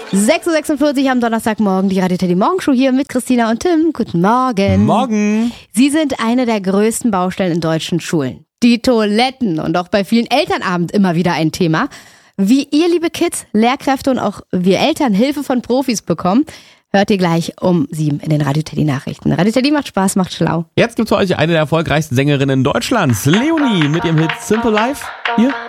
6.46 Uhr am Donnerstagmorgen, die Radio Teddy Morgenshow hier mit Christina und Tim. Guten Morgen. Morgen. Sie sind eine der größten Baustellen in deutschen Schulen. Die Toiletten und auch bei vielen Elternabend immer wieder ein Thema. Wie ihr, liebe Kids, Lehrkräfte und auch wir Eltern Hilfe von Profis bekommen, hört ihr gleich um 7 in den Radio Teddy Nachrichten. Radio Teddy macht Spaß, macht schlau. Jetzt gibt's für euch eine der erfolgreichsten Sängerinnen Deutschlands, Leonie, mit ihrem Hit Simple Life. Hier